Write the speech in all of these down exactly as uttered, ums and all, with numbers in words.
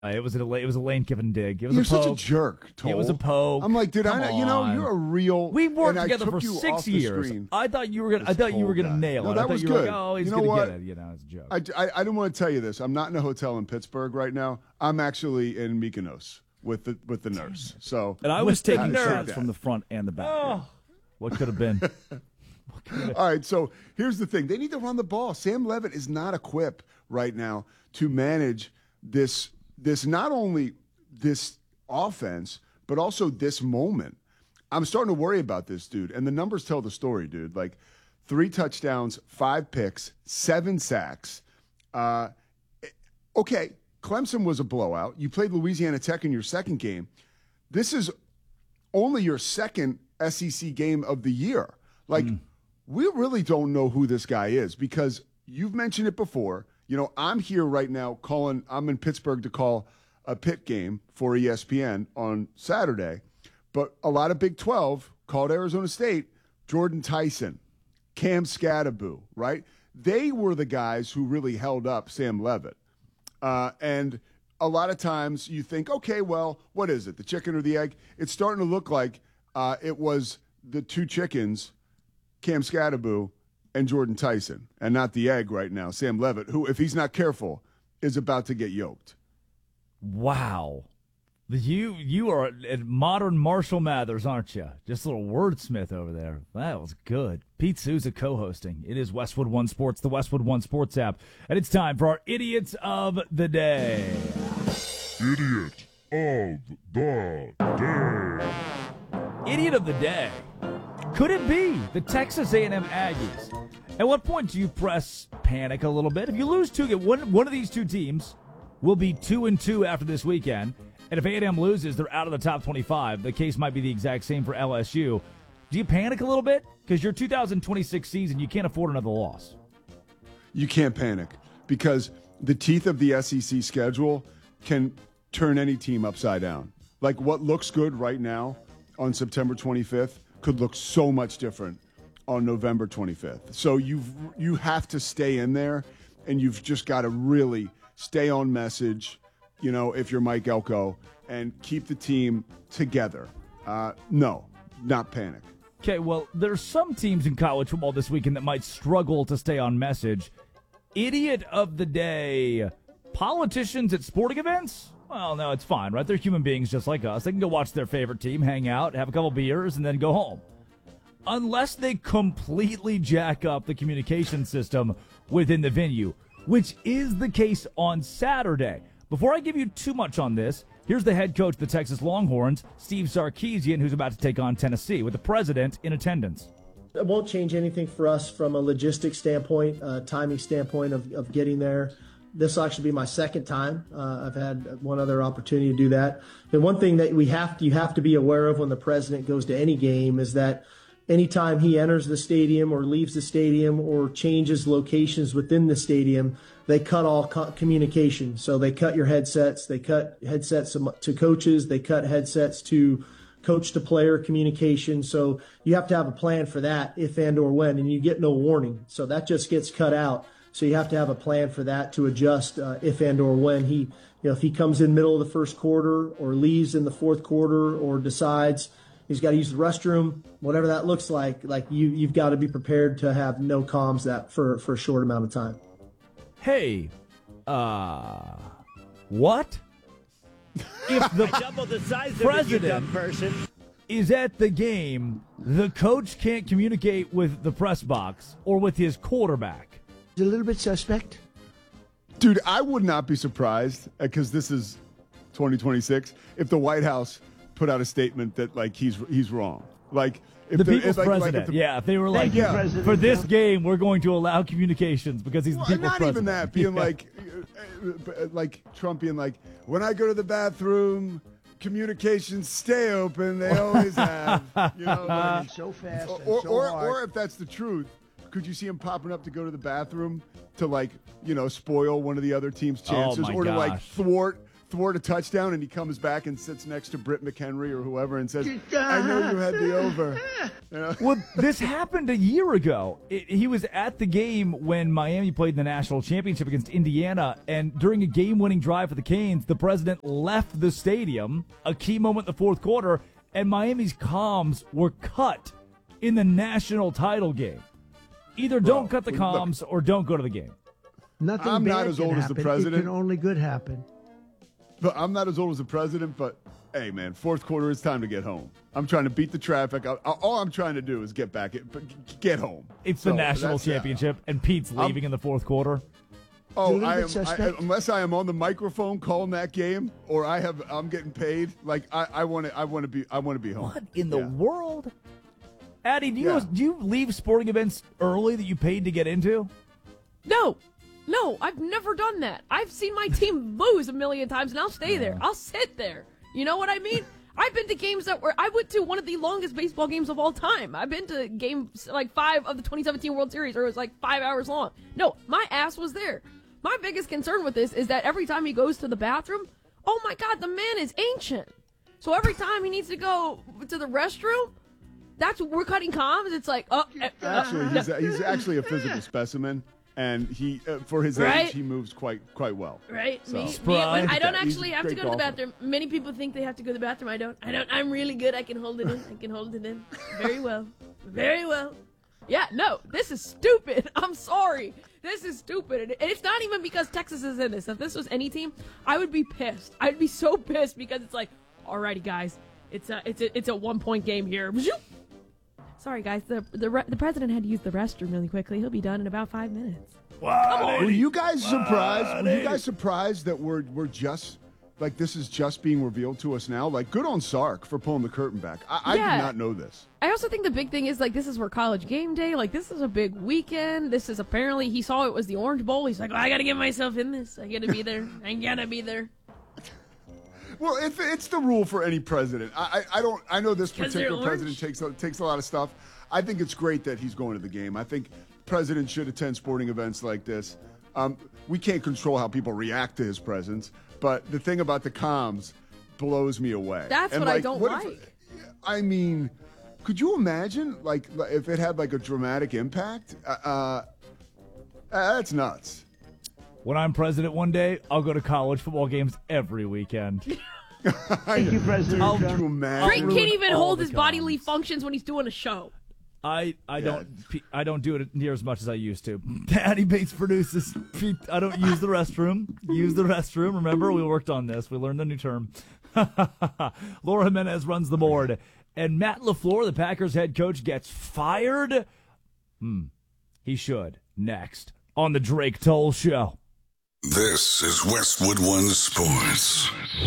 Uh, it was a it was a Lane Kiffin dig. It was You're a poke. such a jerk, Toll. It was a poke. I'm like, dude, Come I, you know, on. you're a real. We worked and together I took for you six off the years. screen. I thought you were gonna. I This thought you were Toll gonna guy. nail no, it. that I thought was you good. were like, oh, he's you know gonna what? get it. You know, it's a joke. I, I, I didn't want to tell you this. I'm not in a hotel in Pittsburgh right now. I'm actually in Mykonos with the with the nurse. So And I was With the taking nurse. shots from the front and the back. Oh, what could have been? all right, so here's the thing. They need to run the ball. Sam Levitt is not equipped right now to manage this this not only this offense, but also this moment. I'm starting to worry about this, dude. And the numbers tell the story, dude. Like three touchdowns, five picks, seven sacks. Uh, okay, Clemson was a blowout. You played Louisiana Tech in your second game. This is only your second S E C game of the year. Like, mm. we really don't know who this guy is because you've mentioned it before. You know, I'm here right now calling, I'm in Pittsburgh to call a Pitt game for E S P N on Saturday. But a lot of Big twelve called Arizona State, Jordan Tyson, Cam Scattaboo, right? They were the guys who really held up Sam Levitt. Uh, and a lot of times you think, okay, well, what is it, the chicken or the egg? It's starting to look like uh, it was the two chickens, Cam Scattaboo and Jordan Tyson, and not the egg right now, Sam Levitt, who, if he's not careful, is about to get yoked. Wow. You you are a modern Marshall Mathers, aren't you? Just a little wordsmith over there. That was good. Pete Souza co-hosting. It is Westwood One Sports, the Westwood One Sports app. And it's time for our Idiots of the Day. Idiot of the Day. Idiot of the Day. Could it be the Texas A and M Aggies? At what point do you press panic a little bit? If you lose two, one, one of these two teams will be two and two after this weekend. And if A and M loses, they're out of the top twenty-five. The case might be the exact same for L S U. Do you panic a little bit? Because your two thousand twenty-six season, you can't afford another loss. You can't panic because the teeth of the S E C schedule can turn any team upside down. Like what looks good right now on September twenty-fifth could look so much different on November twenty-fifth. So you've you have to stay in there, and you've just got to really stay on message. You know, if you're Mike Elko, and keep the team together. Uh, no, not panic. Okay, well, there's some teams in college football this weekend that might struggle to stay on message. Idiot of the day. Politicians at sporting events? Well, no, it's fine, right? They're human beings just like us. They can go watch their favorite team, hang out, have a couple beers, and then go home. Unless they completely jack up the communication system within the venue, which is the case on Saturday. Before I give you too much on this, here's the head coach of the Texas Longhorns, Steve Sarkisian, who's about to take on Tennessee, with the president in attendance. It won't change anything for us from a logistics standpoint, uh, timing standpoint of, of getting there. This will actually be my second time. Uh, I've had one other opportunity to do that. And one thing that we have to, you have to be aware of when the president goes to any game is that anytime he enters the stadium or leaves the stadium or changes locations within the stadium, they cut all co- communication. So they cut your headsets, they cut headsets to coaches, they cut headsets to coach to player communication. So you have to have a plan for that if and or when, and you get no warning. So that just gets cut out. So you have to have a plan for that to adjust uh, if and or when he, you know, if he comes in middle of the first quarter or leaves in the fourth quarter or decides he's got to use the restroom, whatever that looks like, like you, you've got to be prepared to have no comms that for, for a short amount of time. Hey, uh, what? If the double the size president of it, you dumb person. is at the game, the coach can't communicate with the press box or with his quarterback. It's a little bit suspect. Dude, I would not be surprised, because this is twenty twenty-six, if the White House put out a statement that, like, he's he's wrong. Like, if the the, people's if, like, president. like if the, yeah, if they were like, you, yeah, for this game, we're going to allow communications because he's well, the people's not president. even that, being Yeah. like, uh, uh, like Trump being like, when I go to the bathroom, communications stay open. They always have. You know, like, so fast and or, so or, hard. or if that's the truth, could you see him popping up to go to the bathroom to, like, you know, spoil one of the other team's chances, my or to like gosh. thwart thwart a touchdown, and he comes back and sits next to Britt McHenry or whoever and says, I know you had the over. You know? Well, this happened a year ago. It, he was at the game when Miami played in the national championship against Indiana, and during a game-winning drive for the Canes, the president left the stadium, a key moment in the fourth quarter, and Miami's comms were cut in the national title game. Either don't Bro, cut the look, comms or don't go to the game. Nothing I'm bad not as can old as the happen. president. It can only good happen. But I'm not as old as the president, but hey, man, fourth quarter, it's time to get home. I'm trying to beat the traffic. I, I, all I'm trying to do is get back, get home. It's So the national that's- championship, and Pete's leaving in the fourth quarter. Oh, little I bit am, I, suspect. unless I am on the microphone calling that game, or I have, I'm getting paid. Like I want to, I want to be, I want to be home. What in the Yeah. world? Addie, do you Yeah. do you leave sporting events early that you paid to get into? No, no, I've never done that. I've seen my team lose a million times, and I'll stay there. I'll sit there. You know what I mean? I've been to games that were, I went to one of the longest baseball games of all time. I've been to games like five of the twenty seventeen World Series, or it was like five hours long. No, my ass was there. My biggest concern with this is that every time he goes to the bathroom, oh my God, the man is ancient. So every time he needs to go to the restroom, that's we're cutting comms. It's like, oh, uh, Actually, he's, a, he's actually a physical specimen, and he, uh, for his Right? age, he moves quite, quite well. Right? So- Me, me, Spry. I don't He's a actually have to great go to the golfer. bathroom. Many people think they have to go to the bathroom. I don't. I don't. I'm really good. I can hold it in. I can hold it in very well. Very well. Yeah, no, this is stupid. I'm sorry. This is stupid. And it's not even because Texas is in this. If this was any team, I would be pissed. I'd be so pissed because it's like, alrighty, guys, it's a it's a it's a one point game here. Sorry, guys. The the re- the president had to use the restroom really quickly. He'll be done in about five minutes. Were you guys surprised? Were you guys surprised that we're we're just like this is just being revealed to us now? Like, good on Sark for pulling the curtain back. I, I Yeah. did not know this. I also think the big thing is, like, this is for college game day. Like, this is a big weekend. This is apparently, he saw it was the Orange Bowl. He's like, oh, I got to get myself in this. I got to be there. I got to be there. Well, if it's the rule for any president, I I, I don't. I know this 'Cause they're particular president orange? takes a- takes a lot of stuff. I think it's great that he's going to the game. I think presidents should attend sporting events like this. Um, we can't control how people react to his presence, but the thing about the comms blows me away. That's And, what I don't if- like. I mean, could you imagine, like, if it had like a dramatic impact? Uh, uh, that's nuts. When I'm president one day, I'll go to college football games every weekend. Thank you, President Could Trump. you imagine? Frank ruin can't even all hold the his bodily comms. functions when he's doing a show. I I don't I don't do it near as much as I used to. Daddy Bates produces. Pete, I don't use the restroom. Use the restroom. Remember, we worked on this. We learned a new term. Laura Jimenez runs the board, and Matt LaFleur, the Packers head coach, gets fired. Hmm, he should. Next on the Drake Toll Show. This is Westwood One Sports.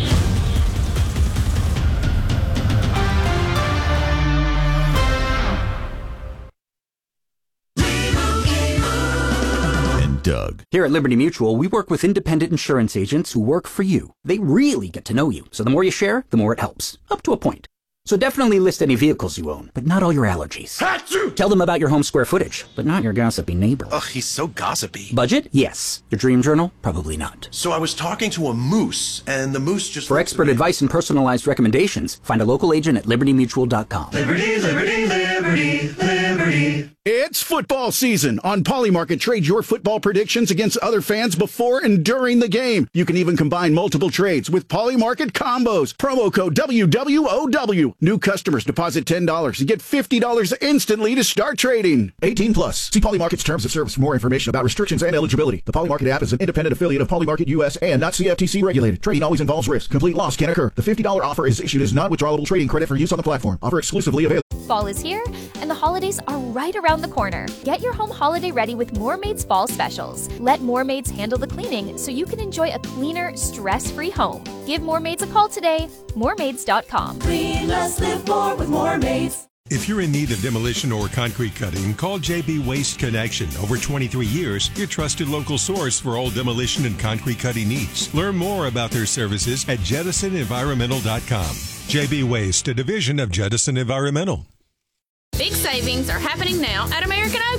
And Doug. Here at Liberty Mutual, we work with independent insurance agents who work for you. They really get to know you, so the more you share, the more it helps. Up to a point. So definitely list any vehicles you own, but not all your allergies. Achoo! Tell them about your home square footage, but not your gossipy neighbor. Ugh, he's so gossipy. Budget? Yes. Your dream journal? Probably not. So I was talking to a moose, and the moose just... For expert advice and personalized recommendations, find a local agent at liberty mutual dot com. Liberty, liberty, liberty, liberty. It's football season. On Polymarket, trade your football predictions against other fans before and during the game. You can even combine multiple trades with Polymarket combos. Promo code W W O W. New customers deposit ten dollars and get fifty dollars instantly to start trading. eighteen plus. See Polymarket's terms of service for more information about restrictions and eligibility. The Polymarket app is an independent affiliate of Polymarket U S and not C F T C regulated. Trading always involves risk. Complete loss can occur. The fifty dollars offer is issued as non-withdrawable trading credit for use on the platform. Offer exclusively available. Fall is here, and the holidays are right around the corner. Get your home holiday ready with Moormaid's Fall Specials. Let Moormaids handle the cleaning so you can enjoy a cleaner, stress-free home. Give Moormaids a call today. Moormaids dot com. Clean less, live more with Moormaids. If you're in need of demolition or concrete cutting, call J B Waste Connection. Over twenty-three years, your trusted local source for all demolition and concrete cutting needs. Learn more about their services at jettison environmental dot com. J B Waste, a division of Jettison Environmental. Big savings are happening now at American Oak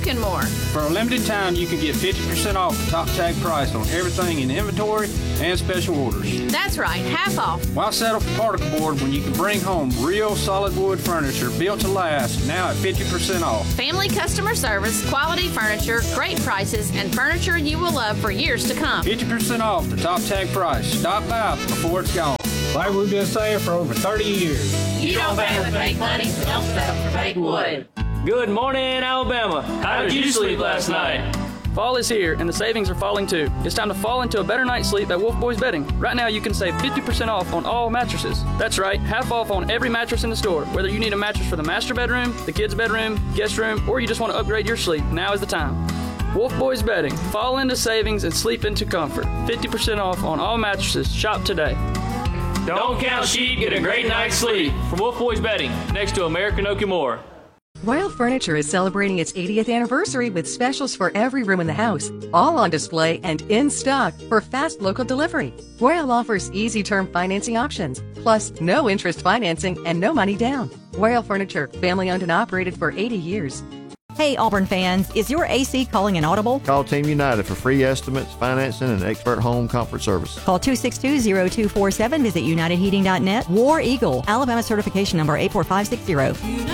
talking more. For a limited time, you can get fifty percent off the top tag price on everything in inventory and special orders. That's right, half off. Why settle for particle board when you can bring home real solid wood furniture built to last, now at fifty percent off? Family customer service, quality furniture, great prices, and furniture you will love for years to come. fifty percent off the top tag price. Stop by before it's gone. Like we've been saying for over thirty years. You don't pay with fake money, so don't settle for fake wood. Good morning, Alabama. How did you sleep last night? Fall is here, and the savings are falling too. It's time to fall into a better night's sleep at Wolf Boys Bedding. Right now, you can save fifty percent off on all mattresses. That's right, half off on every mattress in the store. Whether you need a mattress for the master bedroom, the kids' bedroom, guest room, or you just want to upgrade your sleep, now is the time. Wolf Boys Bedding. Fall into savings and sleep into comfort. fifty percent off on all mattresses. Shop today. Don't count sheep, get a great night's sleep. From Wolf Boys Bedding, next to American Okimura. Royal Furniture is celebrating its eightieth anniversary with specials for every room in the house, all on display and in stock for fast local delivery. Royal offers easy term financing options, plus no interest financing and no money down. Royal Furniture, family owned and operated for eighty years. Hey Auburn fans, is your A C calling an audible? Call Team United for free estimates, financing, and expert home comfort service. Call two six two, zero two four seven. Visit united heating dot net. War Eagle, Alabama certification number eight four five six zero.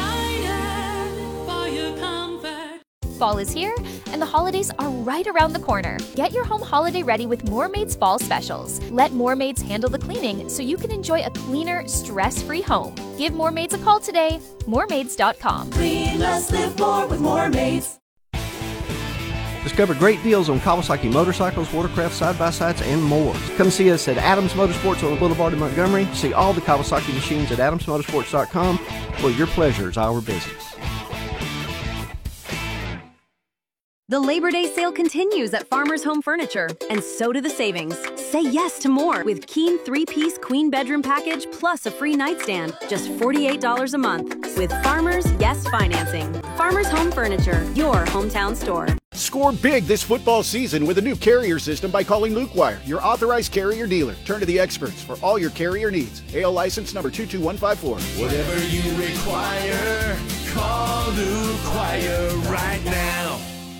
Fall is here, and the holidays are right around the corner. Get your home holiday ready with Moormaid's Fall Specials. Let Moormaids handle the cleaning so you can enjoy a cleaner, stress-free home. Give Moormaids a call today. moormaids dot com. Clean less, live more with Moormaids. Discover great deals on Kawasaki motorcycles, watercraft, side-by-sides, and more. Come see us at Adams Motorsports on the Boulevard in Montgomery. See all the Kawasaki machines at adams motorsports dot com, where your pleasure is our business. The Labor Day sale continues at Farmer's Home Furniture, and so do the savings. Say yes to more with Keen three-piece queen bedroom package plus a free nightstand, just forty-eight dollars a month. With Farmer's Yes Financing. Farmer's Home Furniture, your hometown store. Score big this football season with a new carrier system by calling Luke Wire, your authorized carrier dealer. Turn to the experts for all your carrier needs. A L license number two two one five four. Whatever you require, call Luke Wire right now.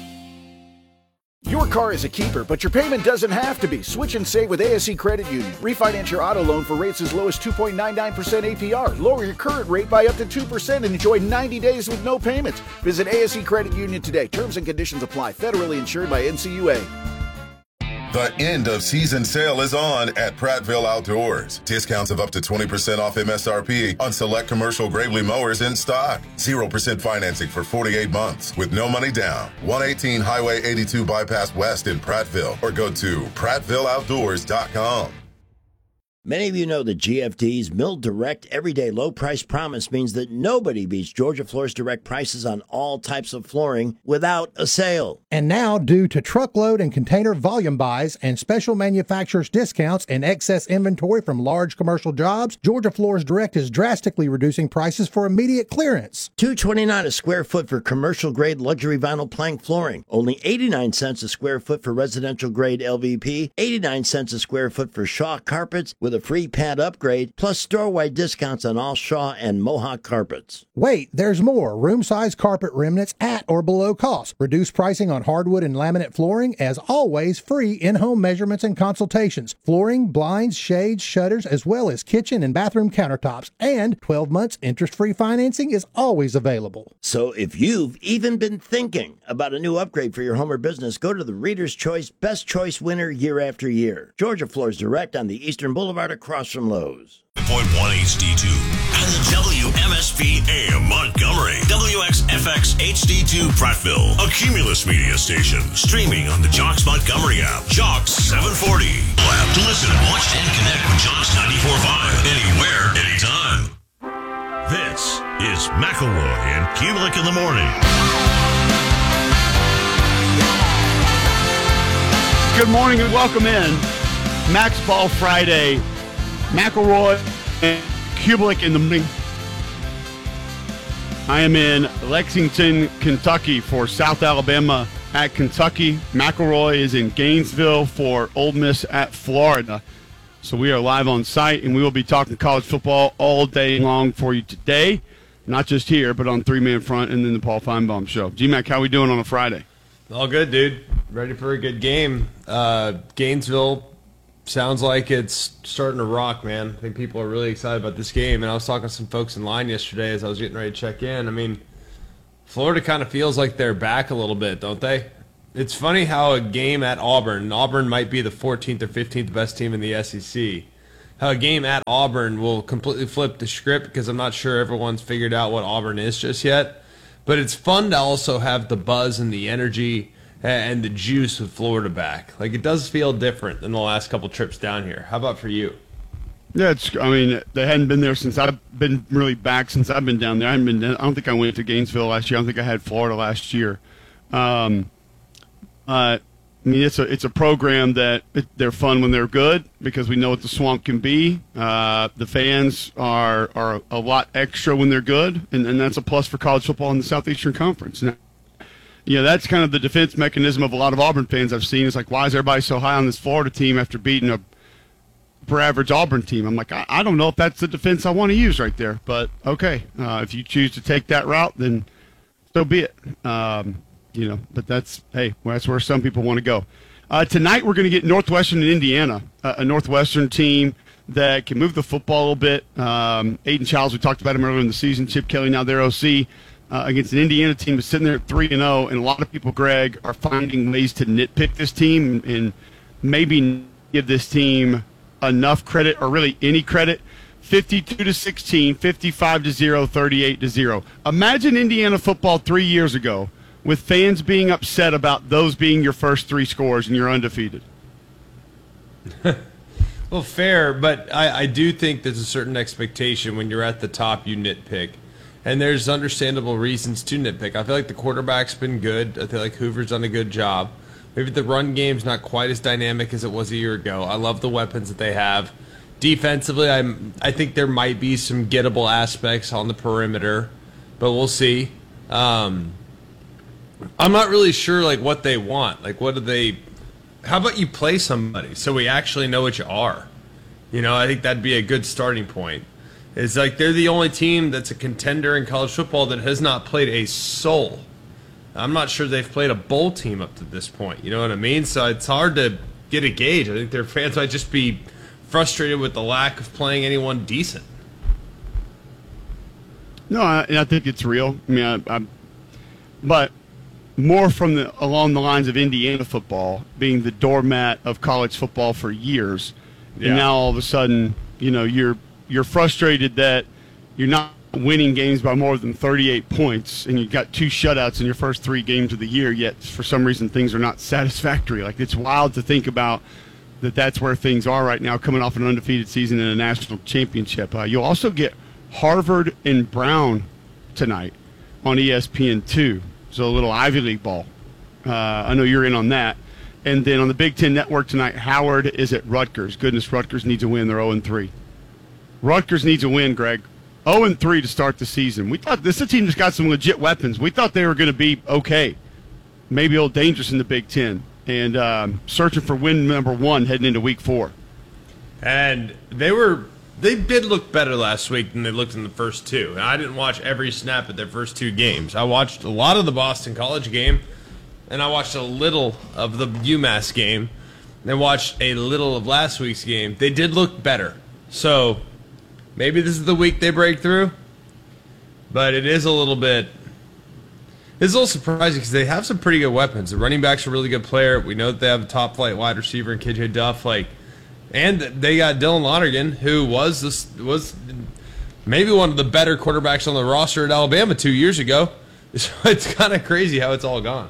Your car is a keeper, but your payment doesn't have to be. Switch and save with A S E Credit Union. Refinance your auto loan for rates as low as two point nine nine percent A P R. Lower your current rate by up to two percent and enjoy ninety days with no payments. Visit A S E Credit Union today. Terms and conditions apply. Federally insured by N C U A. The end of season sale is on at Prattville Outdoors. Discounts of up to twenty percent off M S R P on select commercial Gravely mowers in stock. zero percent financing for forty-eight months with no money down. one eighteen Highway eighty-two Bypass West in Prattville, or go to prattville outdoors dot com. Many of you know that G F D's Mill Direct Everyday Low Price Promise means that nobody beats Georgia Floor's direct prices on all types of flooring without a sale. And now, due to truckload and container volume buys and special manufacturers' discounts and excess inventory from large commercial jobs, Georgia Floors Direct is drastically reducing prices for immediate clearance. two dollars and twenty-nine cents a square foot for commercial-grade luxury vinyl plank flooring. Only eighty-nine cents a square foot for residential-grade L V P. eighty-nine cents a square foot for Shaw carpets with a free pad upgrade, plus store-wide discounts on all Shaw and Mohawk carpets. Wait, there's more. Room-size carpet remnants at or below cost. Reduced pricing on hardwood and laminate flooring. As always, free in-home measurements and consultations. Flooring, blinds, shades, shutters, as well as kitchen and bathroom countertops. And twelve months interest-free financing is always available. So if you've even been thinking about a new upgrade for your home or business, go to the Reader's Choice Best Choice winner year after year. Georgia Floors Direct on the Eastern Boulevard across from Lowe's. point one H D two and the W M S P A M Montgomery, W X F X H D two Prattville, a Cumulus media station, streaming on the Jocks Montgomery app, Jocks seven forty. App to listen, watch, and connect with Jocks ninety-four point five anywhere, anytime. This is McElroy and Kubelik in the morning. Good morning and welcome in. Max Ball Friday. McElroy and Kubelik in the morning. I am in Lexington, Kentucky for South Alabama at Kentucky. McElroy is in Gainesville for Ole Miss at Florida. So we are live on site, and we will be talking college football all day long for you today. not just here, but on Three Man Front and then the Paul Feinbaum Show. G-Mac, how we doing on a Friday? All good, dude. Ready for a good game. Uh, Gainesville sounds like it's starting to rock, man. I think people are really excited about this game. And I was talking to some folks in line yesterday as I was getting ready to check in. I mean, Florida kind of feels like they're back a little bit, don't they? It's funny how a game at Auburn, Auburn might be the fourteenth or fifteenth best team in the S E C, how a game at Auburn will completely flip the script because I'm not sure everyone's figured out what Auburn is just yet. But it's fun to also have the buzz and the energy and the juice of Florida back. Like, it does feel different than the last couple trips down here. How about for you? Yeah, it's. I mean, they hadn't been there since I've been really back since I've been down there. I haven't been. I don't think I went to Gainesville last year. I don't think I had Florida last year. Um, uh, I mean, it's a it's a program that it, they're fun when they're good because we know what the Swamp can be. Uh, the fans are are a lot extra when they're good, and, and that's a plus for college football in the Southeastern Conference. Now, you know, that's kind of the defense mechanism of a lot of Auburn fans I've seen. It's like, why is everybody so high on this Florida team after beating a per average Auburn team? I'm like, I, I don't know if that's the defense I want to use right there, but okay, uh, if you choose to take that route, then so be it. Um, you know, but that's, hey, well, that's where some people want to go. Uh, tonight we're going to get Northwestern and Indiana, uh, a Northwestern team that can move the football a little bit. Um, Aiden Childs, we talked about him earlier in the season. Chip Kelly, now their O C, uh, against an Indiana team that's sitting there at three and oh, and a lot of people, Greg, are finding ways to nitpick this team and, and maybe give this team enough credit, or really any credit. Fifty-two to sixteen, fifty-five to zero, thirty-eight to zero. Imagine Indiana football three years ago with fans being upset about those being your first three scores and you're undefeated. Well, fair, but I, I do think there's a certain expectation when you're at the top, you nitpick. And there's understandable reasons to nitpick. I feel like the quarterback's been good. I feel like Hoover's done a good job. Maybe the run game's not quite as dynamic as it was a year ago. I love the weapons that they have. Defensively, I'm, I think there might be some gettable aspects on the perimeter, but we'll see. Um, I'm not really sure like what they want. Like, what do they? How about you play somebody so we actually know what you are? You know, I think that'd be a good starting point. It's like they're the only team that's a contender in college football that has not played a soul. I'm not sure they've played a bowl team up to this point. You know what I mean? So it's hard to get a gauge. I think their fans might just be frustrated with the lack of playing anyone decent. No, I, I think it's real. I mean, I, I, but more from the along the lines of Indiana football being the doormat of college football for years, yeah. And now all of a sudden, you know, you're you're frustrated that you're not winning games by more than thirty-eight points, and you've got two shutouts in your first three games of the year, yet for some reason things are not satisfactory. Like, it's wild to think about that that's where things are right now, coming off an undefeated season in a national championship. Uh, you'll also get Harvard and Brown tonight on E S P N two, so a little Ivy League ball. Uh, I know you're in on that. And then on the Big Ten Network tonight, Howard is at Rutgers. Goodness, Rutgers needs a win. They're oh and three. Rutgers needs a win, Greg. oh and three to start the season. We thought this is a team that's got some legit weapons. We thought they were going to be okay, maybe a little dangerous in the Big Ten, and um, searching for win number one heading into week four. And they were they did look better last week than they looked in the first two. And I didn't watch every snap of their first two games. I watched a lot of the Boston College game, and I watched a little of the UMass game, and watched a little of last week's game. They did look better. So maybe this is the week they break through, but it is a little bit it's a little surprising because they have some pretty good weapons. The running back's a really good player. We know that they have a top-flight wide receiver in K J Duff, like, and they got Dylan Lonergan, who was this was maybe one of the better quarterbacks on the roster at Alabama two years ago. So it's kind of crazy how it's all gone.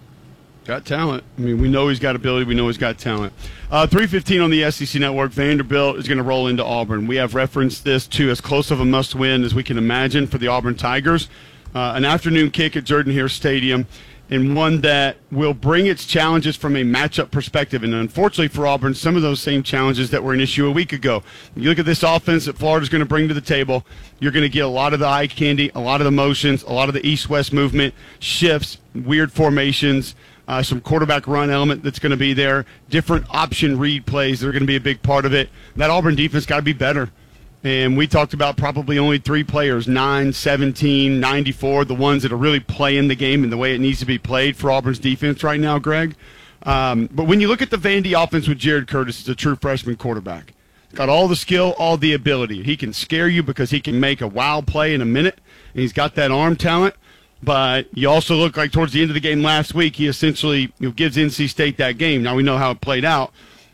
Got talent. I mean, we know he's got ability. We know he's got talent. Uh, three fifteen on the S E C Network. Vanderbilt is going to roll into Auburn. We have referenced this to as close of a must-win as we can imagine for the Auburn Tigers. Uh, an afternoon kick at Jordan-Hare Stadium, and one that will bring its challenges from a matchup perspective. And unfortunately for Auburn, some of those same challenges that were an issue a week ago. You look at this offense that Florida's going to bring to the table, you're going to get a lot of the eye candy, a lot of the motions, a lot of the east-west movement, shifts, weird formations, Uh, some quarterback run element that's going to be there, different option read plays that are going to be a big part of it. That Auburn defense got to be better. And we talked about probably only three players, nine, seventeen, ninety-four, the ones that are really playing the game in the way it needs to be played for Auburn's defense right now, Greg. Um, but when you look at the Vandy offense with Jared Curtis, it's a true freshman quarterback. He's got all the skill, all the ability. He can scare you because he can make a wild play in a minute, and he's got that arm talent. But you also look like towards the end of the game last week, he essentially you know, gives N C State that game. Now we know how it played out.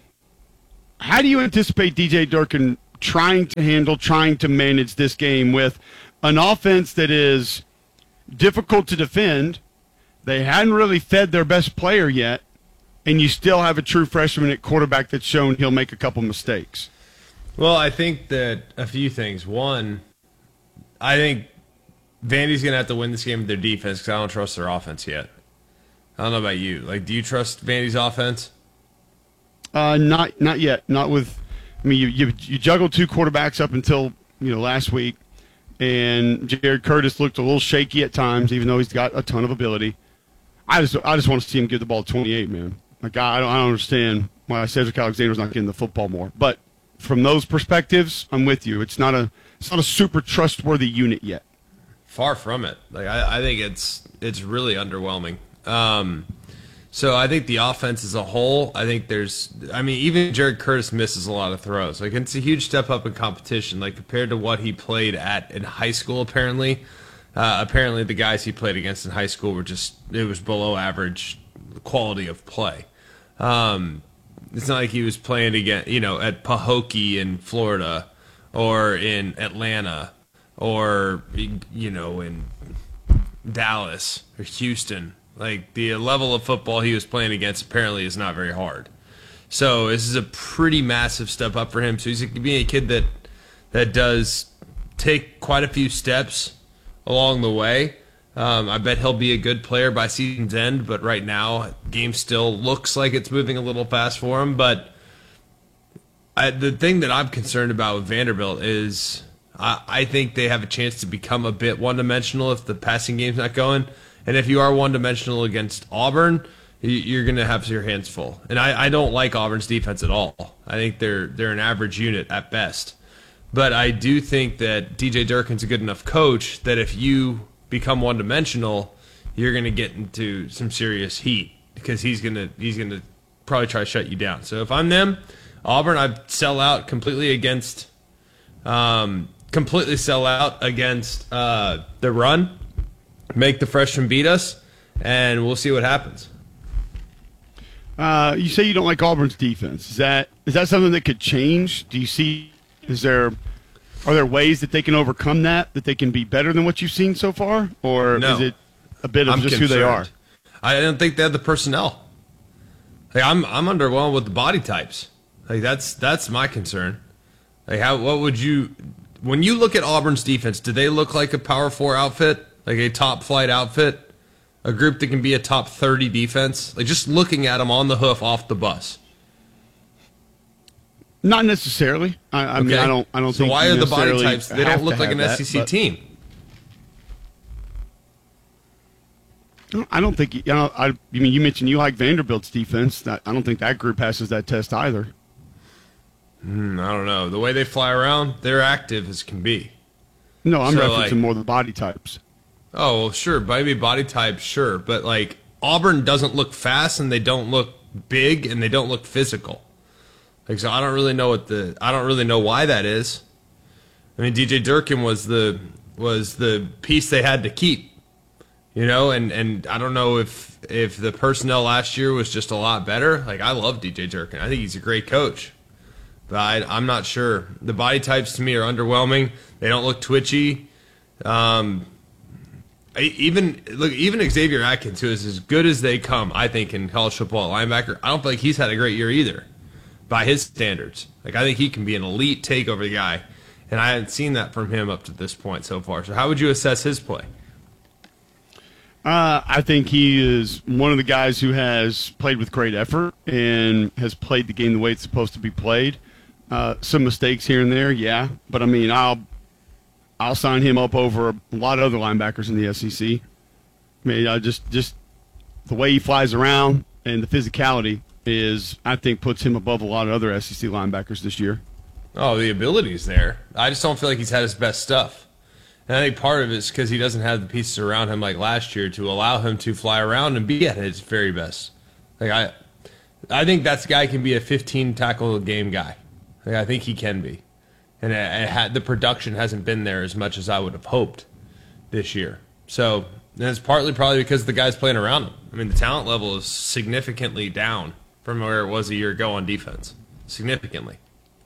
How do you anticipate D J Durkin trying to handle, trying to manage this game with an offense that is difficult to defend? They hadn't really fed their best player yet, and you still have a true freshman at quarterback that's shown he'll make a couple mistakes. Well, I think that a few things. One, I think Vandy's going to have to win this game with their defense because I don't trust their offense yet. I don't know about you. Like, do you trust Vandy's offense? Uh, not not yet. Not with. I mean, you you you juggled two quarterbacks up until you know last week, and Jared Curtis looked a little shaky at times, even though he's got a ton of ability. I just I just want to see him give the ball twenty-eight, man. Like I don't I don't understand why Cedric Alexander's not getting the football more. But from those perspectives, I'm with you. It's not a it's not a super trustworthy unit yet. Far from it. Like I, I think it's it's really underwhelming. Um, so I think the offense as a whole, I think there's, I mean, even Jared Curtis misses a lot of throws. Like it's a huge step up in competition, like compared to what he played at in high school. Apparently, uh, apparently the guys he played against in high school were just it was below average quality of play. Um, it's not like he was playing again, you know, at Pahokee in Florida or in Atlanta or you know in Dallas or Houston. Like, the level of football he was playing against apparently is not very hard. So this is a pretty massive step up for him. So he's going to be a kid that that does take quite a few steps along the way. Um, I bet he'll be a good player by season's end, but right now, game still looks like it's moving a little fast for him. But I, the thing that I'm concerned about with Vanderbilt is I, I think they have a chance to become a bit one-dimensional if the passing game's not going. And if you are one-dimensional against Auburn, you're going to have your hands full. And I, I don't like Auburn's defense at all. I think they're they're an average unit at best. But I do think that D J Durkin's a good enough coach that if you become one-dimensional, you're going to get into some serious heat because he's going to he's going to probably try to shut you down. So if I'm them, Auburn, I'd sell out completely against um, completely sell out against uh, the run. Make the freshman beat us, and we'll see what happens. Uh, you say you don't like Auburn's defense. Is that is that something that could change? Do you see? Is there are there ways that they can overcome that? That they can be better than what you've seen so far, or no. is it a bit of I'm just concerned. who they are? I don't think they have the personnel. Like I'm I'm underwhelmed with the body types. Like that's that's my concern. Like how what would you when you look at Auburn's defense? Do they look like a Power Four outfit? Like a top flight outfit, a group that can be a top thirty defense. Like just looking at them on the hoof off the bus. Not necessarily. I, I okay. mean, I don't. I don't so think. why are the body necessarily types? They have don't look to like have an that, S E C but- team. I don't think. You know, I, I mean, you mentioned you like Vanderbilt's defense. That, I don't think that group passes that test either. Mm, I don't know. The way they fly around, they're active as can be. No, I'm So, referencing like- more the body types. Oh, well, sure. Maybe body type, sure. But, like, Auburn doesn't look fast, and they don't look big, and they don't look physical. Like, so I don't really know what the – I don't really know why that is. I mean, D J Durkin was the was the piece they had to keep, you know? And, and I don't know if, if the personnel last year was just a lot better. Like, I love D J Durkin. I think he's a great coach. But I, I'm not sure. The body types, to me, are underwhelming. They don't look twitchy. Um Even look, even Xavier Atkins, who is as good as they come, I think, in college football at linebacker, I don't feel like he's had a great year either, by his standards. Like I think he can be an elite takeover guy, and I haven't seen that from him up to this point so far. So how would you assess his play? Uh, I think he is one of the guys who has played with great effort and has played the game the way it's supposed to be played. Uh, some mistakes here and there, yeah, but I mean, I'll. I'll sign him up over a lot of other linebackers in the S E C. I mean, I just just the way he flies around and the physicality is, I think, puts him above a lot of other S E C linebackers this year. Oh, the ability's there. I just don't feel like he's had his best stuff. And I think part of it is because he doesn't have the pieces around him like last year to allow him to fly around and be at his very best. Like I, I think that guy can be a fifteen tackle a game guy. Like I think he can be, and it, it had, the production hasn't been there as much as I would have hoped this year. So and it's partly probably because the guy's playing around him. I mean, the talent level is significantly down from where it was a year ago on defense. Significantly.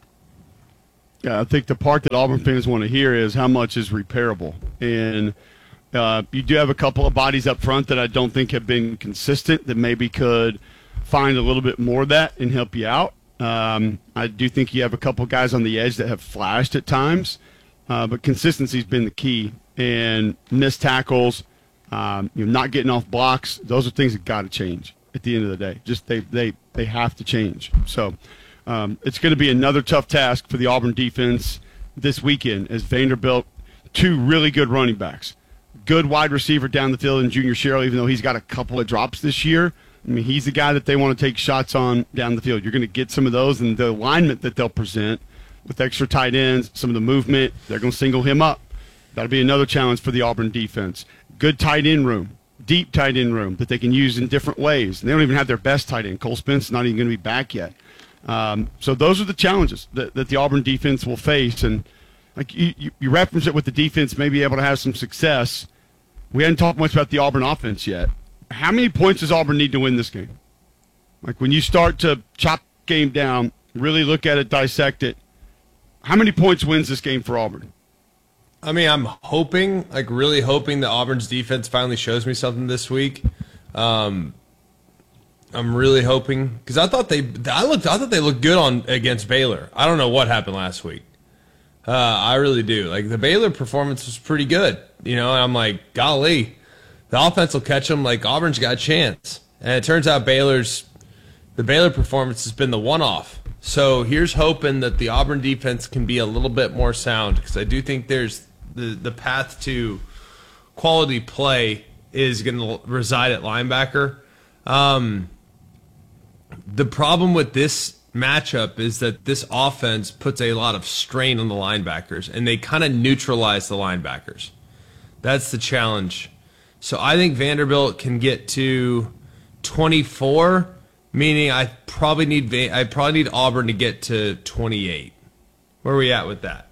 Yeah, I think the part that Auburn fans want to hear is how much is repairable. And uh, you do have a couple of bodies up front that I don't think have been consistent that maybe could find a little bit more of that and help you out. Um, I do think you have a couple of guys on the edge that have flashed at times, uh, but consistency's been the key. And missed tackles, um, you know, not getting off blocks, those are things that got to change at the end of the day. Just they, they, they have to change. So Um, it's going to be another tough task for the Auburn defense this weekend as Vanderbilt, two really good running backs, good wide receiver down the field in Junior Sherrill, even though he's got a couple of drops this year. I mean, he's the guy that they want to take shots on down the field. You're going to get some of those, and the alignment that they'll present with extra tight ends, some of the movement, they're going to single him up. That'll be another challenge for the Auburn defense. Good tight end room, deep tight end room that they can use in different ways. And they don't even have their best tight end. Cole Spence not even going to be back yet. Um, so those are the challenges that, that the Auburn defense will face. And like you, you, you reference it with the defense may be able to have some success. We hadn't talked much about the Auburn offense yet. How many points does Auburn need to win this game? Like when you start to chop the game down, really look at it, dissect it, how many points wins this game for Auburn? I mean, I'm hoping, like really hoping that Auburn's defense finally shows me something this week. Um, I'm really hoping because I thought they, I looked, I thought they looked good on against Baylor. I don't know what happened last week. Uh, I really do. Like the Baylor performance was pretty good, you know. And I'm like, golly, the offense will catch them. Like Auburn's got a chance, and it turns out Baylor's, the Baylor performance has been the one-off. So here's hoping that the Auburn defense can be a little bit more sound because I do think there's the the path to quality play is going to reside at linebacker. Um, The problem with this matchup is that this offense puts a lot of strain on the linebackers, and they kind of neutralize the linebackers. That's the challenge. So I think Vanderbilt can get to twenty-four, meaning I probably need I probably need Auburn to get to twenty-eight. Where are we at with that?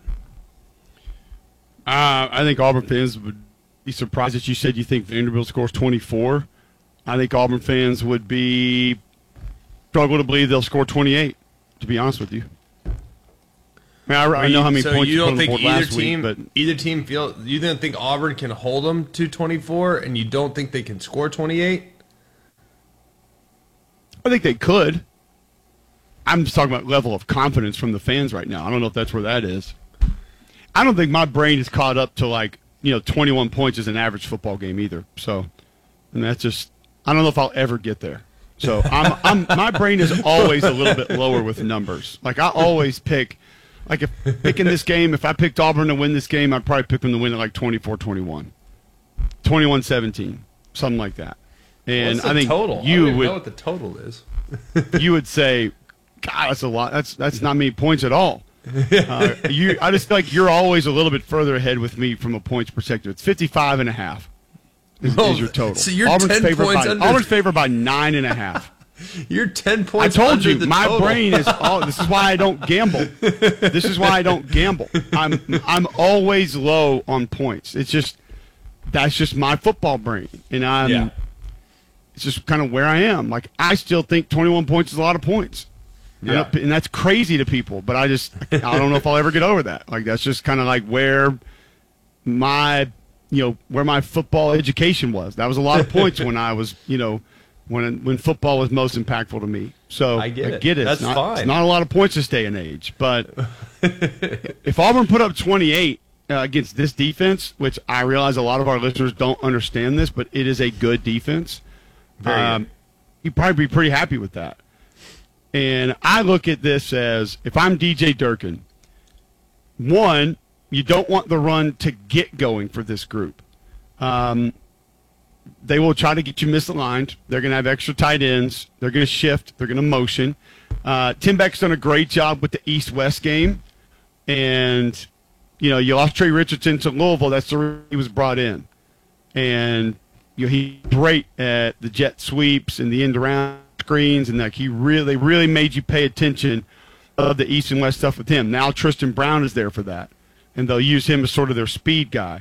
Uh, I think Auburn fans would be surprised that you said you think Vanderbilt scores twenty-four. I think Auburn fans would be struggle to believe they'll score twenty-eight, to be honest with you. I mean, I, I know how many so points you you don't put on the think board either last team, week, but either team feel you don't think Auburn can hold them to twenty-four, and you don't think they can score twenty-eight? I think they could. I'm just talking about level of confidence from the fans right now. I don't know if that's where that is. I don't think my brain is caught up to like you know twenty-one points is an average football game either. So, and that's just I don't know if I'll ever get there. So I'm, I'm, my brain is always a little bit lower with numbers. Like I always pick, like if picking this game, if I picked Auburn to win this game, I'd probably pick them to win at like twenty-four twenty-one, twenty-one seventeen, something like that. And What's the I think total? you I don't even would know what the total is. you would say, God, that's a lot. That's that's not many points at all. Uh, you, I just feel like you're always a little bit further ahead with me from a points perspective. It's fifty-five and a half. Is, Well, is your total? so you're Auburn's ten favored points by, under- Auburn's favored by nine and a half. You're ten I points. told under you, the my total. brain is all. This is why I don't gamble. This is why I don't gamble. I'm I'm always low on points. It's just that's just my football brain, and I'm. Yeah. It's just kind of where I am. Like I still think twenty-one points is a lot of points. Yeah. And that's crazy to people, but I just I don't know if I'll ever get over that. Like that's just kind of like where my you know where my football education was. That was a lot of points when I was you know when when football was most impactful to me. So I get it. I get it. That's it's not, fine. It's not a lot of points this day and age, but if Auburn put up twenty-eight uh, against this defense, which I realize a lot of our listeners don't understand this, but it is a good defense. Very um, good. You'd probably be pretty happy with that. And I look at this as, if I'm D J Durkin, one, you don't want the run to get going for this group. Um, they will try to get you misaligned. They're going to have extra tight ends. They're going to shift. They're going to motion. Uh, Tim Beck's done a great job with the East-West game And, you know, you lost Trey Richardson to Louisville. That's the reason he was brought in. And, you know, he's great at the jet sweeps and the end-around screens. And, like, he really, really made you pay attention of the East and West stuff with him. Now Tristan Brown is there for that. And they'll use him as sort of their speed guy.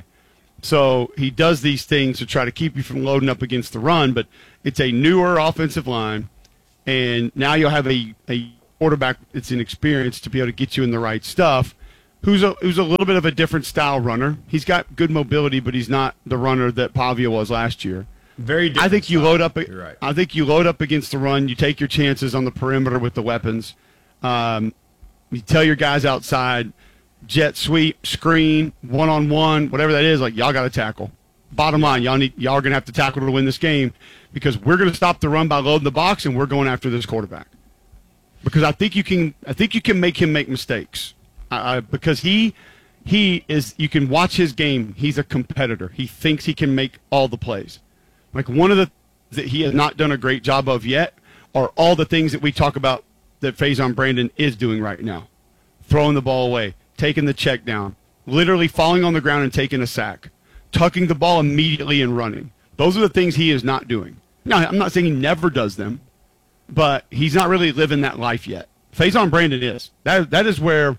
So he does these things to try to keep you from loading up against the run. But it's a newer offensive line. And now you'll have a, a quarterback that's inexperienced to be able to get you in the right stuff, who's a, who's a little bit of a different style runner. He's got good mobility, but he's not the runner that Pavia was last year. Very different I think you style. load up. You're right. I think you load up against the run. You take your chances on the perimeter with the weapons. Um, you tell your guys outside, jet sweep, screen, one-on-one, whatever that is, like, y'all got to tackle. Bottom line, y'all need y'all are going to have to tackle to win this game because we're going to stop the run by loading the box, and we're going after this quarterback. Because I think you can, I think you can make him make mistakes. Uh, because he, he is. You can watch his game. He's a competitor. He thinks he can make all the plays. Like one of the that he has not done a great job of yet are all the things that we talk about that Faison Brandon is doing right now: throwing the ball away, taking the check down, literally falling on the ground and taking a sack, tucking the ball immediately and running. Those are the things he is not doing. Now, I'm not saying he never does them, but he's not really living that life yet. Faison Brandon is. That that is where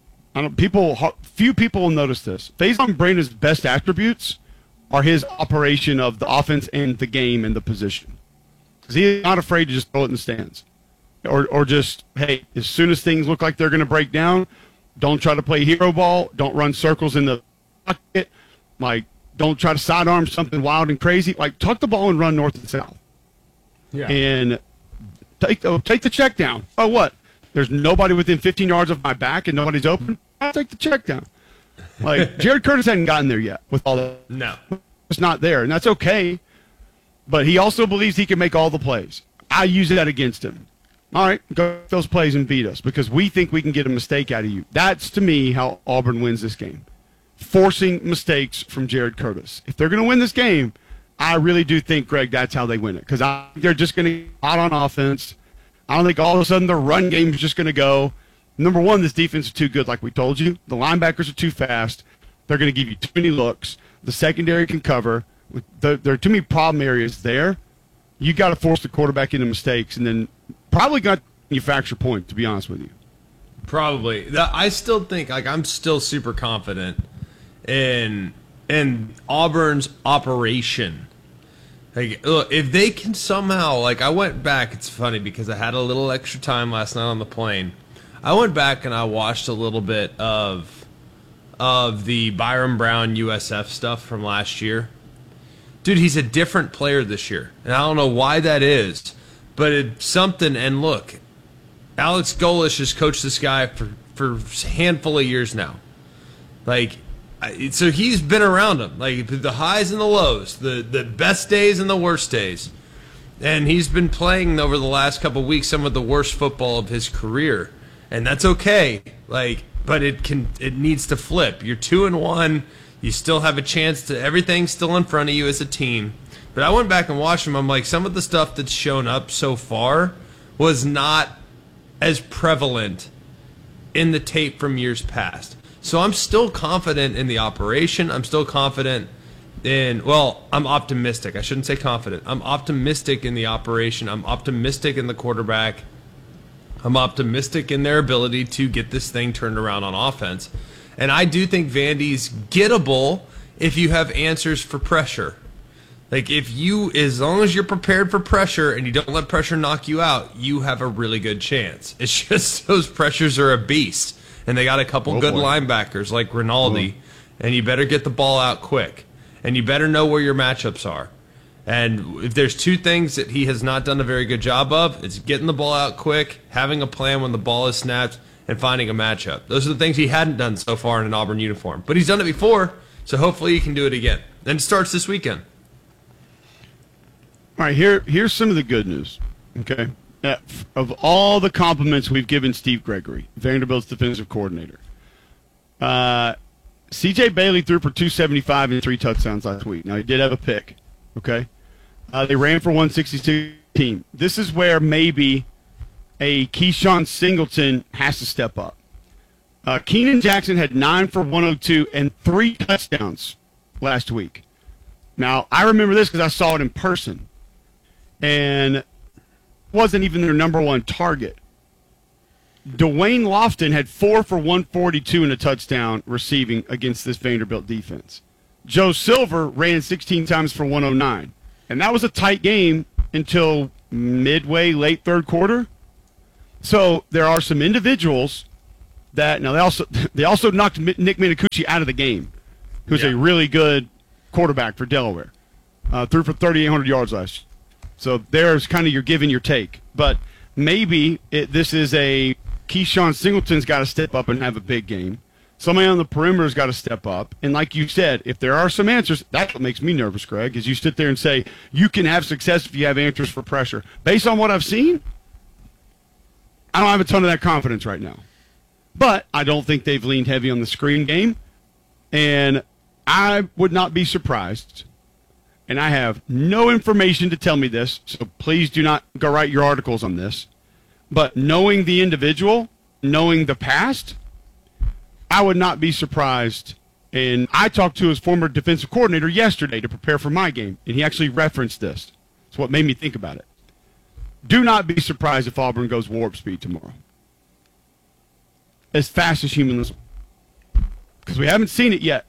I don't people few people will notice this. Faison Brandon's best attributes are his operation of the offense and the game and the position. Because he's not afraid to just throw it in the stands. Or or just, hey, as soon as things look like they're going to break down, don't try to play hero ball. Don't run circles in the pocket. Like, don't try to sidearm something wild and crazy. Like, tuck the ball and run north and south. Yeah. And take the, take the check down. Oh, what? There's nobody within fifteen yards of my back and nobody's open? I'll take the check down. Like, Jared Curtis hadn't gotten there yet with all that. No. It's not there, and that's okay. But he also believes he can make all the plays. I use that against him. All right, go those plays and beat us because we think we can get a mistake out of you. That's, to me, how Auburn wins this game. Forcing mistakes from Jared Curtis. If they're going to win this game, I really do think, Greg, that's how they win it. Because I think they're just going to get out on offense. I don't think all of a sudden the run game is just going to go. Number one, this defense is too good, like we told you. The linebackers are too fast. They're going to give you too many looks. The secondary can cover. There are too many problem areas there. You got to force the quarterback into mistakes and then probably got to manufacture point, to be honest with you. Probably. I still think, like, I'm still super confident in in Auburn's operation. Like, look, if they can somehow, like, I went back. It's funny because I had a little extra time last night on the plane. I went back and I watched a little bit of of the Byron Brown U S F stuff from last year. Dude, he's a different player this year, and I don't know why that is, but it's something. And look, Alex Golesh has coached this guy for, for a handful of years now. Like, so he's been around him, like the highs and the lows, the, the best days and the worst days. And he's been playing over the last couple of weeks some of the worst football of his career. And that's okay. Like, but it can it needs to flip. You're two and one. You still have a chance to everything's still in front of you as a team. But I went back and watched him. I'm like, some of the stuff that's shown up so far was not as prevalent in the tape from years past. So I'm still confident in the operation. I'm still confident in, well, I'm optimistic. I shouldn't say confident. I'm optimistic in the operation. I'm optimistic in the quarterback. I'm optimistic in their ability to get this thing turned around on offense. And I do think Vandy's gettable if you have answers for pressure. Like, if you, as long as you're prepared for pressure and you don't let pressure knock you out, you have a really good chance. It's just those pressures are a beast. And they got a couple Oh, good boy. linebackers like Rinaldi. And you better get the ball out quick. And you better know where your matchups are. And if there's two things that he has not done a very good job of, it's getting the ball out quick, having a plan when the ball is snapped, and finding a matchup. Those are the things he hadn't done so far in an Auburn uniform. But he's done it before, so hopefully he can do it again. And it starts this weekend. All right, here here's some of the good news. Okay, uh, of all the compliments we've given Steve Gregory, Vanderbilt's defensive coordinator, uh, C J Bailey threw for two seventy-five and three touchdowns last week. Now he did have a pick. Okay, uh, they ran for one sixty-two. Team. This is where maybe a Keyshawn Singleton has to step up. Uh, Keenan Jackson had nine for one oh two and three touchdowns last week. Now, I remember this because I saw it in person. And wasn't even their number one target. Dwayne Lofton had four for one forty-two and a touchdown receiving against this Vanderbilt defense. Joe Silver ran sixteen times for one oh nine. And that was a tight game until midway, late third quarter. So there are some individuals that now they also they also knocked Nick Minicucci out of the game, who's yeah. a really good quarterback for Delaware. Uh, threw for thirty-eight hundred yards last year. So there's kind of your give and your take. But maybe it, this is a Keyshawn Singleton's got to step up and have a big game. Somebody on the perimeter's got to step up. And like you said, if there are some answers, that's what makes me nervous, Greg, is you sit there and say, you can have success if you have answers for pressure. Based on what I've seen, I don't have a ton of that confidence right now. But I don't think they've leaned heavy on the screen game. And I would not be surprised, and I have no information to tell me this, so please do not go write your articles on this. But knowing the individual, knowing the past, I would not be surprised. And I talked to his former defensive coordinator yesterday to prepare for my game, and he actually referenced this. It's what made me think about it. Do not be surprised if Auburn goes warp speed tomorrow. As fast as humanly possible. Because we haven't seen it yet.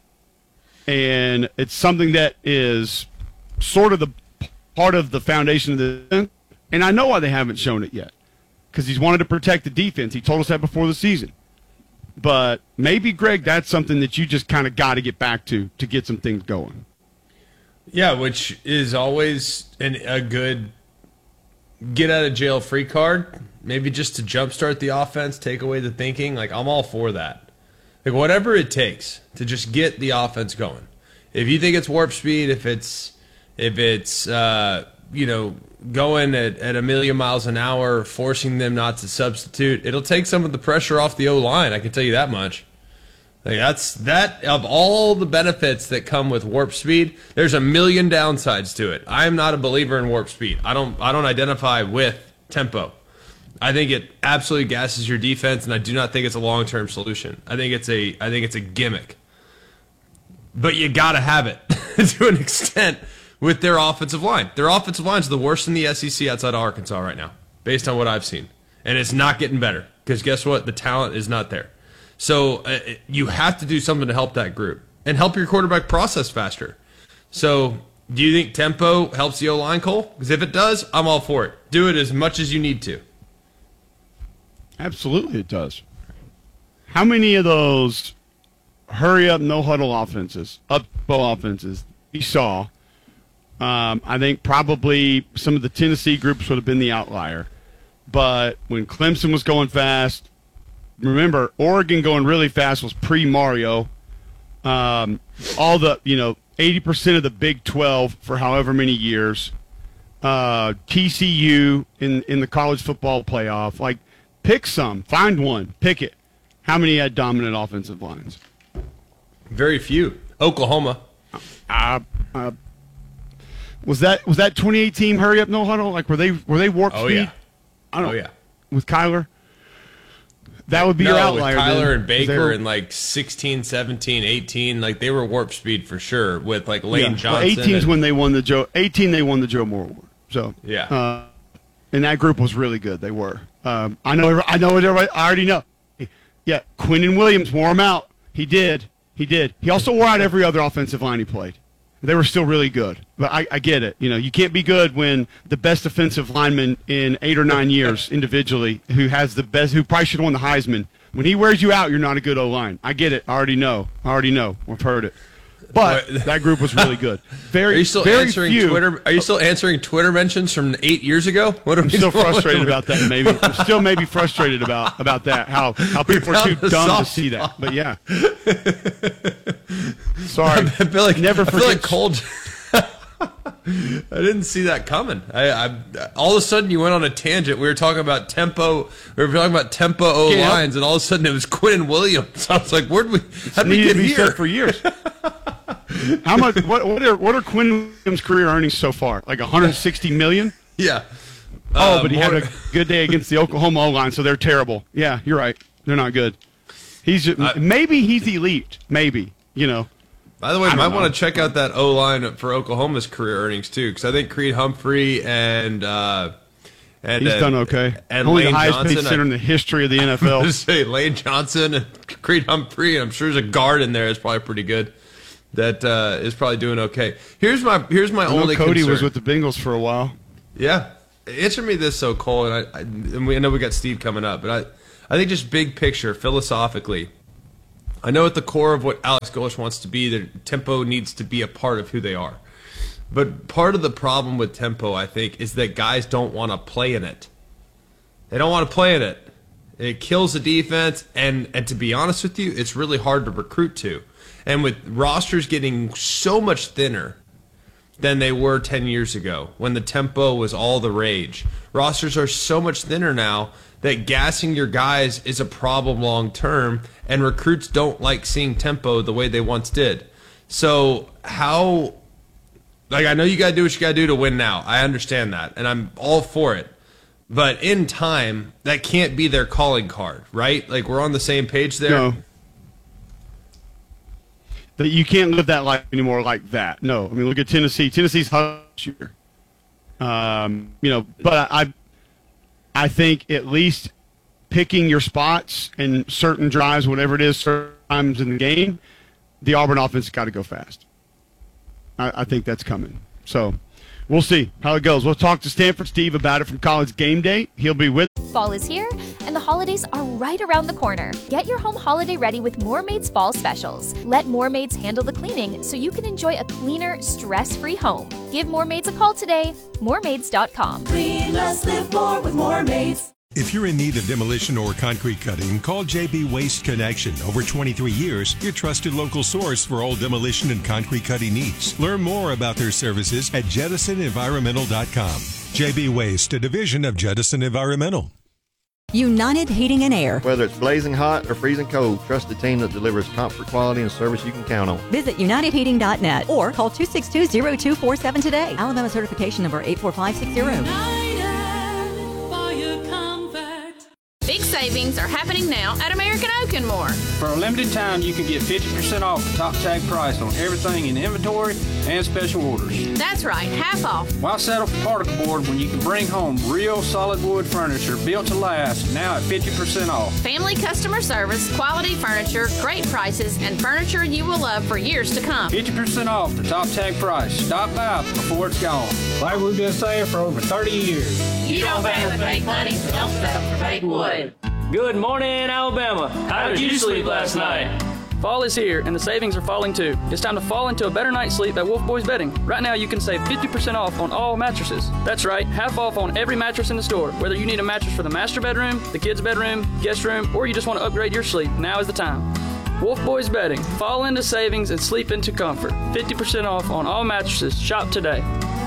And it's something that is sort of the part of the foundation of the – and I know why they haven't shown it yet. Because he's wanted to protect the defense. He told us that before the season. But maybe, Greg, that's something that you just kind of got to get back to to get some things going. Yeah, which is always an, a good get-out-of-jail-free card. Maybe just to jumpstart the offense, take away the thinking. Like, I'm all for that. Like, whatever it takes to just get the offense going. If you think it's warp speed, if it's, if it's uh, you know, going at, at a million miles an hour, forcing them not to substitute, it'll take some of the pressure off the O-line, I can tell you that much. Like that's that of all the benefits that come with warp speed, there's a million downsides to it. I am not a believer in warp speed. I don't I don't identify with tempo. I think it absolutely gasses your defense, and I do not think it's a long-term solution. I think it's a I think it's a gimmick. But you got to have it to an extent with their offensive line. Their offensive line is the worst in the S E C outside of Arkansas right now, based on what I've seen. And it's not getting better because guess what? The talent is not there. So uh, you have to do something to help that group and help your quarterback process faster. So do you think tempo helps the O-line, Cole? Because if it does, I'm all for it. Do it as much as you need to. Absolutely it does. How many of those hurry-up, no-huddle offenses, up-tempo offenses we saw, um, I think probably some of the Tennessee groups would have been the outlier. But when Clemson was going fast, remember, Oregon going really fast was pre-Mario. Um, all the, you know, eighty percent of the Big twelve for however many years. Uh, T C U in, in the college football playoff. Like, pick some. Find one. Pick it. How many had dominant offensive lines? Very few. Oklahoma. Uh, uh, was that was that twenty eighteen hurry up no huddle? Like were they were they warp oh, speed? Yeah. I don't oh know. yeah. With Kyler? That would be no, your outlier. With Kyler then, and Baker were, in like sixteen, seventeen, eighteen, like they were warp speed for sure with like Lane yeah, Johnson. Well, eighteen is and, when they won the Joe eighteen they won the Joe Moore Award. So yeah. Uh, and that group was really good. They were. Um, I know I know everybody I already know. Yeah, Quinnen Williams wore him out. He did. He did. He also wore out every other offensive line he played. They were still really good. But I, I get it. You know, you can't be good when the best offensive lineman in eight or nine years individually, who has the best, who probably should have won the Heisman, when he wears you out, you're not a good O-line. I get it. I already know. I already know. I've heard it. But that group was really good. Very, are you still very answering few. Twitter? Are you still answering Twitter mentions from eight years ago? What are I'm we still frustrated about that. Maybe I'm still maybe frustrated about about that. How how people are too dumb to see that. But yeah. Sorry. I feel like never I forget. feel like cold. I didn't see that coming. I, I all of a sudden you went on a tangent. We were talking about tempo. We were talking about tempo O Yeah. lines, and all of a sudden it was Quinnen Williams. I was like, "Where did we? How did we Needed get to be here?" said for years. How much? What, what are what are Quinn Williams' career earnings so far? Like one hundred sixty million? Yeah. Oh, Uh, but he more- had a good day against the Oklahoma O-line, so they're terrible. Yeah, you're right. They're not good. He's just, I, maybe he's elite. Maybe, you know. By the way, you might want to check out that O-line for Oklahoma's career earnings, too, because I think Creed Humphrey and uh, and he's uh, done okay. And Only Lane the highest Johnson, paid center I, in the history of the N F L. I was say Lane Johnson and Creed Humphrey. I'm sure there's a guard in there that's probably pretty good. That uh, is probably doing okay. Here's my here's my I know only Cody concern. was with the Bengals for a while. Yeah, answer me this, so Cole, and I, I, and we I know we got Steve coming up, but I I think just big picture philosophically. I know at the core of what Alex Golesh wants to be, that tempo needs to be a part of who they are. But part of the problem with tempo, I think, is that guys don't want to play in it. They don't want to play in it. It kills the defense, and, and to be honest with you, it's really hard to recruit to. And with rosters getting so much thinner than they were ten years ago, when the tempo was all the rage, rosters are so much thinner now that gassing your guys is a problem long term, and recruits don't like seeing tempo the way they once did. So how, like, I know you got to do what you got to do to win now. I understand that, and I'm all for it. But in time, that can't be their calling card, right? Like, we're on the same page there. No. That you can't live that life anymore like that. No. I mean, look at Tennessee. Tennessee's hot this year. Um, you know, but I I think at least picking your spots in certain drives, whatever it is, certain times in the game, the Auburn offense has got to go fast. I, I think that's coming. So we'll see how it goes. We'll talk to Stanford Steve about it from College Game Day. He'll be with us. Fall is here, and the holidays are right around the corner. Get your home holiday ready with Moormaid's Fall Specials. Let Moormaids handle the cleaning so you can enjoy a cleaner, stress-free home. Give Moormaids a call today. Moormaids dot com. Clean less, live more with Moormaids. If you're in need of demolition or concrete cutting, call J B Waste Connection. Over twenty-three years, your trusted local source for all demolition and concrete cutting needs. Learn more about their services at jettison environmental dot com. J B Waste, a division of Jettison Environmental. United Heating and Air. Whether it's blazing hot or freezing cold, trust the team that delivers comfort, quality, and service you can count on. Visit united heating dot net or call two six two, zero two four seven today. Alabama certification number eight four five six zero. Big savings are happening now at American Oak and More. For a limited time, you can get fifty percent off the top tag price on everything in inventory and special orders. That's right, half off. Why settle for particle board when you can bring home real solid wood furniture built to last, now at fifty percent off? Family customer service, quality furniture, great prices, and furniture you will love for years to come. fifty percent off the top tag price. Stop by before it's gone. Like we've been saying for over thirty years. You don't pay with fake money, so don't settle for fake wood. Good morning, Alabama. How did you sleep last night? Fall is here, and the savings are falling too. It's time to fall into a better night's sleep at Wolf Boys Bedding. Right now, you can save fifty percent off on all mattresses. That's right, half off on every mattress in the store. Whether you need a mattress for the master bedroom, the kids' bedroom, guest room, or you just want to upgrade your sleep, now is the time. Wolf Boys Bedding. Fall into savings and sleep into comfort. fifty percent off on all mattresses. Shop today.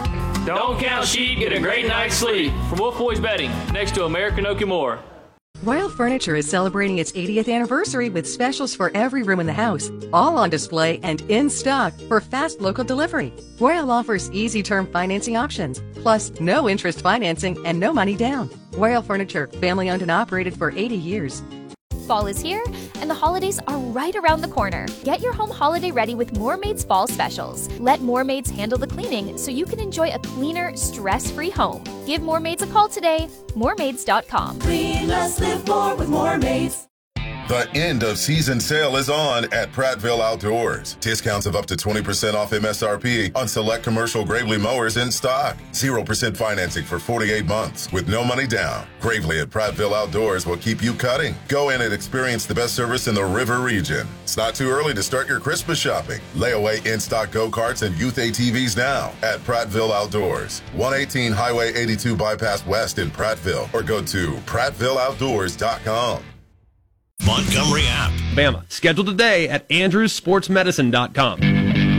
Don't count sheep, get a great night's sleep. From Wolf Boys Bedding, next to American Oak and More. Royal Furniture is celebrating its eightieth anniversary with specials for every room in the house, all on display and in stock for fast local delivery. Royal offers easy term financing options, plus no interest financing and no money down. Royal Furniture, family owned and operated for eighty years. Fall is here, and the holidays are right around the corner. Get your home holiday ready with Moormaids Fall Specials. Let Moormaids handle the cleaning so you can enjoy a cleaner, stress-free home. Give Moormaids a call today. Moormaids dot com. Clean less, live more with Moormaids. The end of season sale is on at Prattville Outdoors. Discounts of up to twenty percent off M S R P on select commercial Gravely mowers in stock. zero percent financing for forty-eight months with no money down. Gravely at Prattville Outdoors will keep you cutting. Go in and experience the best service in the river region. It's not too early to start your Christmas shopping. Layaway in-stock go-karts and youth A T Vs now at Prattville Outdoors. one eighteen Highway eighty-two Bypass West in Prattville, or go to prattville outdoors dot com. Montgomery app. Bama. Schedule today at andrews sports medicine dot com.